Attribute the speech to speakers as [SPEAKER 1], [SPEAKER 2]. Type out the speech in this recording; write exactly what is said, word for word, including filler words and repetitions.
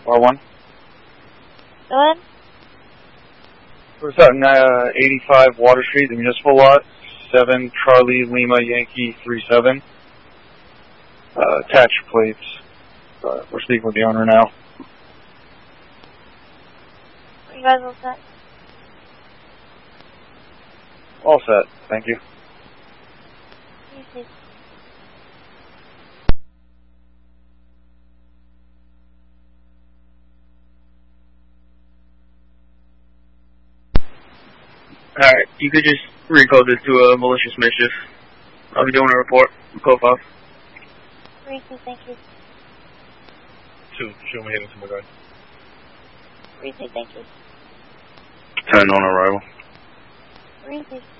[SPEAKER 1] R one.
[SPEAKER 2] Go ahead.
[SPEAKER 1] We're starting uh, eighty-five Water Street, the municipal lot, seven Charlie Lima Yankee three seven. Uh, attached plates. Uh, we're speaking with the owner now.
[SPEAKER 2] Are you guys all set?
[SPEAKER 1] All set. Thank you.
[SPEAKER 2] You see.
[SPEAKER 3] Alright, you could just recode this to a malicious mischief. I'll be doing a report. Code five.
[SPEAKER 2] Three, two, thank you.
[SPEAKER 4] Two, show me hitting some regard.
[SPEAKER 2] Three, two, thank you.
[SPEAKER 3] Ten on arrival.
[SPEAKER 2] Three, two.